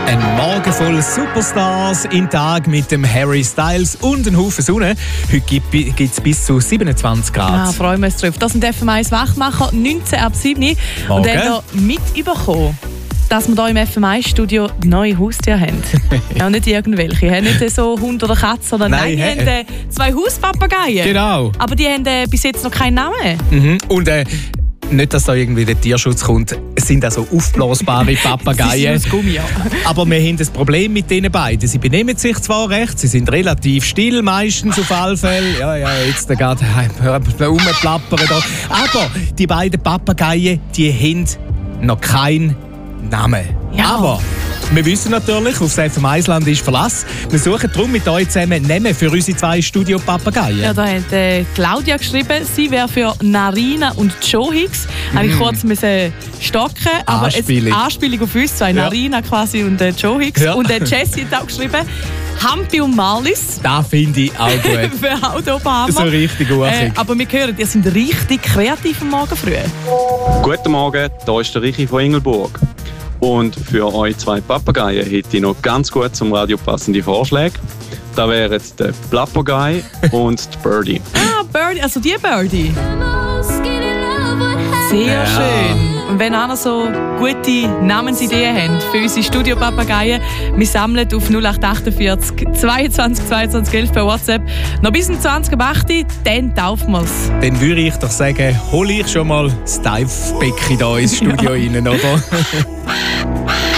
Ein Morgen voll Superstars in Tag mit dem Harry Styles und einem Haufen Sonne. Heute gibt es bis zu 27 Grad. Ja, freuen wir uns drauf. Das sind FM1 Wachmacher, 19 ab 7. Und dann noch mitbekommen, dass wir hier im FM1-Studio neue Haustiere haben. Ja, nicht irgendwelche. Nicht so Hund oder Katze, sondern nein, die haben 2 Hauspapageien. Genau. Aber die haben bis jetzt noch keinen Namen. Mhm. Und nicht, dass da irgendwie der Tierschutz kommt, es sind also aufblasbare Papageien. Sie sind aus Gummi, ja. Aber wir haben ein Problem mit diesen beiden. Sie benehmen sich zwar recht, sie sind relativ still, meistens auf alle Fälle. Ja, jetzt geht rumplappern da. Aber die beiden Papageien, die haben noch keinen Namen. Ja. Aber wir wissen natürlich, auf das FM1-Land ist Verlass. Wir suchen darum mit euch zusammen Namen für unsere 2 Studio-Papageien. Ja, da hat Claudia geschrieben, sie wäre für Narina und Joe Hicks. Habe ich kurz stocken, aber Anspielung auf uns 2, Narina quasi und Joe Hicks. Ja. Und Jessie hat auch geschrieben, Hampi und Marlis. Das finde ich auch gut. Für Autobahn. So richtig urchig. Aber wir hören, ihr seid richtig kreativ am Morgen früh. Guten Morgen, hier ist der Richi von Ingelburg. Und für euch 2 Papageien hätte ich noch ganz gut zum Radio passende Vorschläge. Da wären der Plapagei und die Birdie. Ah, Birdie, also die Birdie. Sehr schön. Und wenn auch noch so gute Namensideen habt für unsere Studio-Papageien, wir sammeln auf 0848 22 22 11 per WhatsApp. Noch bis zum 20.08. dann taufen wir es. Dann würde ich doch sagen, hole ich schon mal das Dive-Becken hier ins Studio rein, oder?